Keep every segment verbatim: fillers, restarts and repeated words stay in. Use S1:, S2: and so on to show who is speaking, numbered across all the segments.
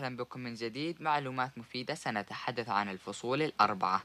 S1: وسهلا بكم من جديد. معلومات مفيدة، سنتحدث عن الفصول الأربعة.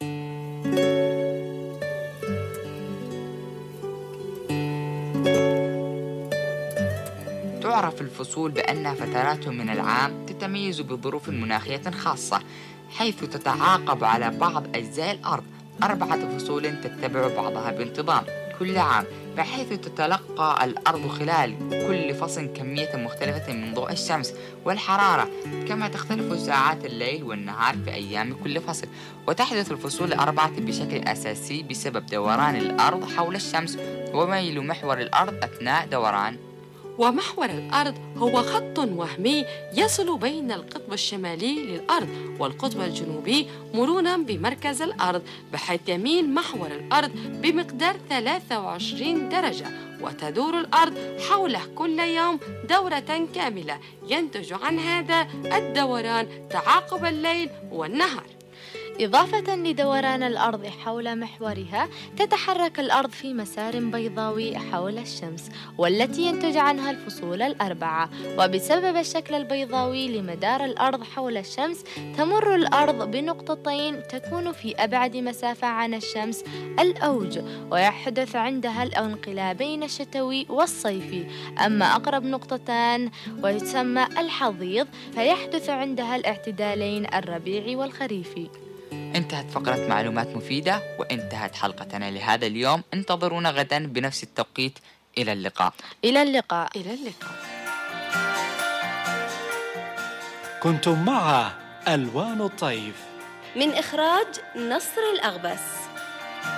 S1: تعرف الفصول بأنها فترات من العام تتميز بظروف مناخية خاصة، حيث تتعاقب على بعض أجزاء الأرض أربعة فصول تتبع بعضها بانتظام كل عام، بحيث تتلقى الأرض خلال كل فصل كمية مختلفة من ضوء الشمس والحرارة، كما تختلف ساعات الليل والنهار في أيام كل فصل. وتحدث الفصول الأربعة بشكل أساسي بسبب دوران الأرض حول الشمس وميل محور الأرض أثناء دوران.
S2: ومحور الأرض هو خط وهمي يصل بين القطب الشمالي للأرض والقطب الجنوبي مرورا بمركز الأرض، بحيث يميل محور الأرض بمقدار ثلاثة وعشرين درجة، وتدور الأرض حوله كل يوم دورة كاملة. ينتج عن هذا الدوران تعاقب الليل والنهار.
S3: إضافة لدوران الأرض حول محورها، تتحرك الأرض في مسار بيضاوي حول الشمس، والتي ينتج عنها الفصول الأربعة. وبسبب الشكل البيضاوي لمدار الأرض حول الشمس، تمر الأرض بنقطتين تكون في أبعد مسافة عن الشمس، الأوج، ويحدث عندها الانقلابين الشتوي والصيفي. أما أقرب نقطتان ويسمى الحضيض، فيحدث عندها الاعتدالين الربيعي والخريفي.
S1: انتهت فقرة معلومات مفيدة وانتهت حلقتنا لهذا اليوم. انتظرونا غدا بنفس التوقيت. إلى اللقاء.
S3: إلى اللقاء.
S2: إلى اللقاء.
S4: كنتم مع ألوان الطيف
S5: من إخراج نصر الأغبس.